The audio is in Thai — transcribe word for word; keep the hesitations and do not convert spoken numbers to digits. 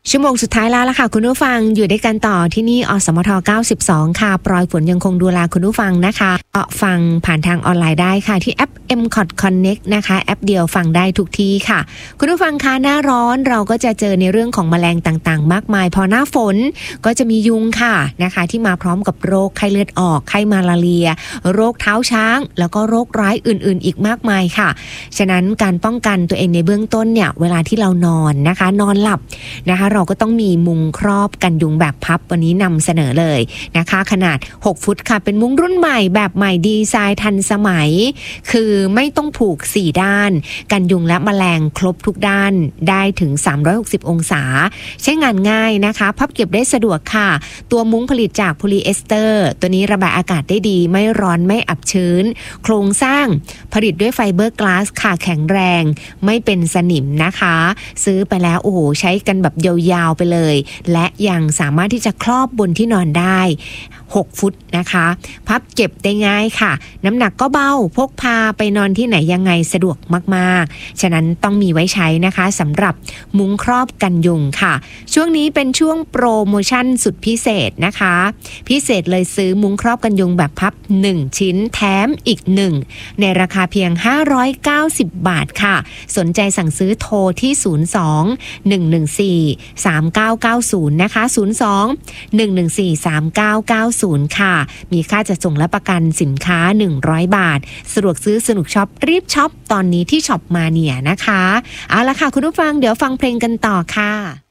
ชั่วโมงสุดท้ายแล้วล่ะค่ะคุณผู้ฟังอยู่ด้วยกันต่อที่นี่อสมทเก้าสิบสองค่ะปลอยฝนยังคงดูแลคุณผู้ฟังนะคะก็ฟังผ่านทางออนไลน์ได้ค่ะที่แอป เอ็ม ซี โอ ที Connect นะคะแอปเดียวฟังได้ทุกที่ค่ะคุณผู้ฟังคะหน้าร้อนเราก็จะเจอในเรื่องของแมลงต่างๆมากมายพอหน้าฝนก็จะมียุงค่ะนะคะที่มาพร้อมกับโรคไข้เลือดออกไข้มาลาเรียโรคเท้าช้างแล้วก็โรคร้ายอื่นๆอีกมากมายค่ะฉะนั้นการป้องกันตัวเองในเบื้องต้นเนี่ยเวลาที่เรานอนนะคะนอนหลับนะคะเราก็ต้องมีมุ้งครอบกันยุงแบบพับวันนี้นำเสนอเลยนะคะขนาดหกฟุตค่ะเป็นมุ้งรุ่นใหม่แบบใหม่ดีไซน์ทันสมัยคือไม่ต้องผูกสี่ด้านกันยุงและแมลงครบทุกด้านได้ถึงสามร้อยหกสิบองศาใช้งานง่ายนะคะพับเก็บได้สะดวกค่ะตัวมุ้งผลิตจากโพลีเอสเตอร์ตัวนี้ระบายอากาศได้ดีไม่ร้อนไม่อับชื้นโครงสร้างผลิตด้วยไฟเบอร์กลาสค่ะแข็งแรงไม่เป็นสนิมนะคะซื้อไปแล้วโอ้โหใช้กันแบบยาวๆไปเลยและยังสามารถที่จะครอบบนที่นอนได้หกฟุตนะคะพับเก็บได้ง่ายค่ะน้ำหนักก็เบาพกพาไปนอนที่ไหนยังไงสะดวกมากๆฉะนั้นต้องมีไว้ใช้นะคะสำหรับมุ้งครอบกันยุงค่ะช่วงนี้เป็นช่วงโปรโมชั่นสุดพิเศษนะคะพิเศษเลยซื้อมุ้งครอบกันยุงแบบพับหนึ่งชิ้นแถมอีกหนึ่งในราคาเพียงห้าร้อยเก้าสิบบาทค่ะสนใจสั่งซื้อโทรที่ศูนย์ สอง หนึ่ง หนึ่ง สี่ สาม เก้า เก้า ศูนย์นะคะศูนย์ สอง หนึ่ง หนึ่ง สี่ สาม เก้า เก้า ศูนย์ค่ะมีค่าจัดส่งและประกันสินค้าหนึ่งร้อยบาทสะดวกซื้อสนุกช็อปรีบช็อปตอนนี้ที่ช็อปมาเนียนะคะเอาละค่ะคุณผู้ฟังเดี๋ยวฟังเพลงกันต่อค่ะ